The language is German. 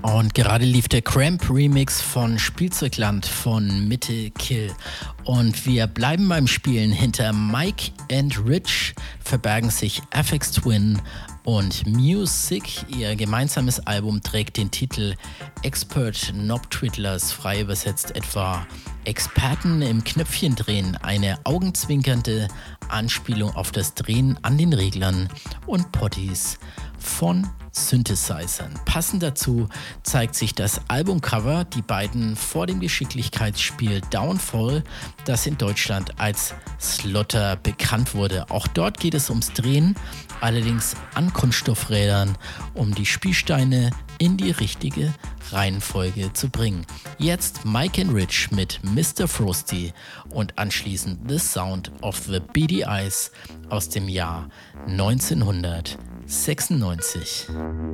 Und gerade lief der Cramp Remix von Spielzeugland von Mitte Kill. Und wir bleiben beim Spielen. Hinter Mike and Rich verbergen sich Aphex Twin und Music. Ihr gemeinsames Album trägt den Titel Expert Knob Twiddlers, frei übersetzt etwa Experten im Knöpfchen drehen, eine augenzwinkernde Anspielung auf das Drehen an den Reglern und Potties von Synthesizern. Passend dazu zeigt sich das Albumcover, die beiden vor dem Geschicklichkeitsspiel Downfall, das in Deutschland als Slaughter bekannt wurde. Auch dort geht es ums Drehen, allerdings an Kunststoffrädern, um die Spielsteine in die richtige Reihenfolge zu bringen. Jetzt Mike and Rich mit Mr. Frosty und anschließend The Sound of the Beady Eyes aus dem Jahr 1996.